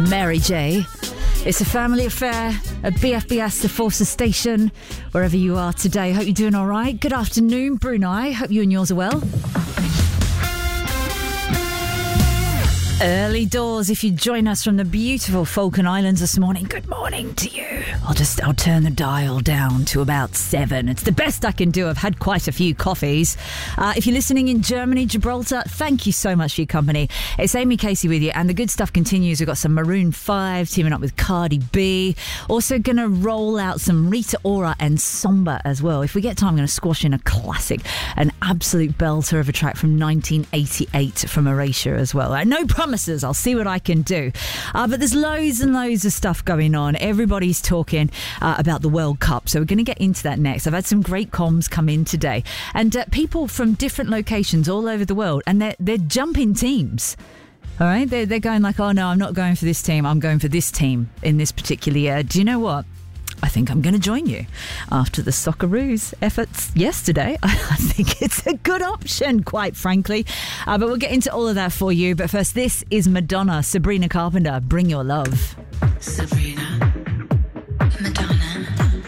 Mary J. It's a family affair at BFBS, the Forces Station, wherever you are today. Hope you're doing all right. Good afternoon, Brunei. Hope you and yours are well. Early doors, if you join us from the beautiful Falkland Islands this morning, good morning to you. I'll turn the dial down to about 7. It's the best I can do. I've had quite a few coffees. If you're listening in Germany, Gibraltar, thank you so much for your company. It's Amy Casey with you, and the good stuff continues. We've got some Maroon 5 teaming up with Cardi B. Also going to roll out some Rita Ora and Somber as well. If we get time, I'm going to squash in a classic, an absolute belter of a track from 1988 from Erasure as well. No promises. I'll see what I can do. But there's loads and loads of stuff going on. Everybody's talking about the World Cup, so we're going to get into that next. I've had some great comms come in today, and people from different locations all over the world, and they're jumping teams. All right, they're going like, oh no, I'm not going for this team, I'm going for this team in this particular year. Do you know what? I think I'm going to join you after the Socceroos efforts yesterday. I think it's a good option, quite frankly. But we'll get into all of that for you. But first, this is Madonna, Sabrina Carpenter, Bring Your Love. Sabrina.